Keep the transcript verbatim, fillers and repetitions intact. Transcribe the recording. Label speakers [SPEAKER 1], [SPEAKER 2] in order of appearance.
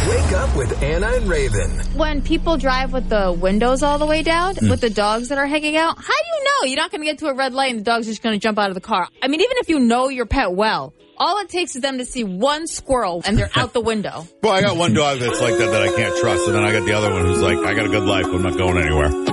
[SPEAKER 1] Wake up with Anna and Raven.
[SPEAKER 2] When people drive with the windows all the way down, mm. with the dogs that are hanging out, how do you know you're not going to get to a red light and the dog's just going to jump out of the car? I mean, even if you know your pet well, all it takes is them to see one squirrel and they're out the window.
[SPEAKER 3] Well, I got one dog that's like that that I can't trust, and then I got the other one who's like, I got a good life, I'm not going anywhere.